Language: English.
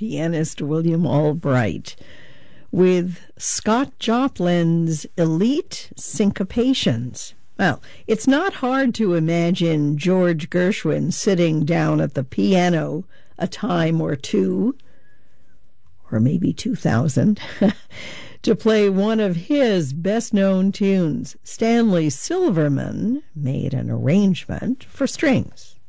pianist William Albright with Scott Joplin's Elite Syncopations. Well, it's not hard to imagine George Gershwin sitting down at the piano a time or two, or maybe 2,000, to play one of his best-known tunes. Stanley Silverman made an arrangement for strings.